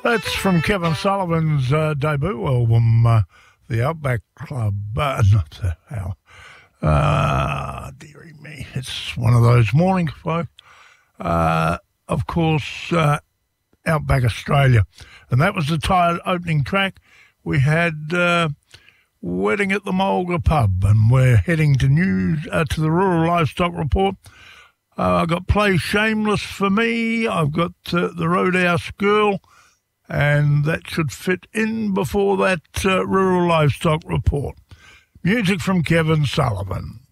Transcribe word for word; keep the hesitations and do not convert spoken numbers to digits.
That's from Kevin Sullivan's uh, debut album, uh, The Outback Club. Uh, not the hell. Ah, dearie me. It's one of those mornings, folks. Uh, of course, uh, Outback Australia. And that was the title opening track. We had uh, Wedding at the Mulga Pub, and we're heading to news uh, to the Rural Livestock Report. Uh, I've got Play Shameless for Me. I've got uh, the Roadhouse Girl, and that should fit in before that uh, Rural Livestock Report. Music from Kevin Sullivan.